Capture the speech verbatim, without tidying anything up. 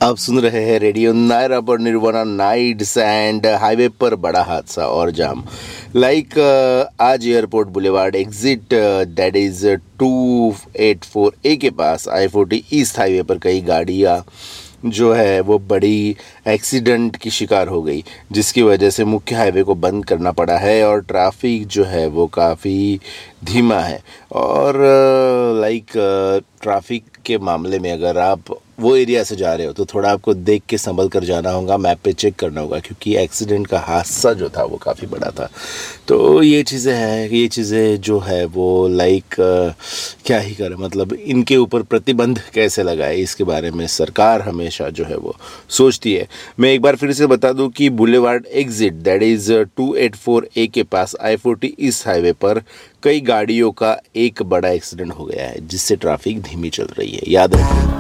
आप सुन रहे हैं रेडियो नायरा पर निर्वाणा नाइट्स एंड हाईवे पर बड़ा हादसा और जाम लाइक like, आज airport boulevard exit that is to eight four ए के पास आई फोर्टी ईस्ट हाईवे पर कई गाड़ियाँ जो है वो बड़ी एक्सीडेंट की शिकार हो गई, जिसकी वजह से मुख्य हाईवे को बंद करना पड़ा है और ट्रैफिक जो है वो काफ़ी धीमा है। और लाइक ट्रैफिक के मामले में अगर आप वो एरिया से जा रहे हो तो थोड़ा आपको देख के संभल कर जाना होगा, मैप पे चेक करना होगा, क्योंकि एक्सीडेंट का हादसा जो था वो काफ़ी बड़ा था। तो ये चीज़ें हैं, ये चीज़ें जो है वो लाइक क्या ही करें, मतलब इनके ऊपर प्रतिबंध कैसे लगाए इसके बारे में सरकार हमेशा जो है वो सोचती है। मैं एक बार फिर से बता दूं कि boulevard exit that is to eight four ए के पास आई फोर्टी ईस्ट हाईवे पर कई गाड़ियों का एक बड़ा एक्सीडेंट हो गया है, जिससे ट्रैफिक धीमी चल रही है, याद रखिए।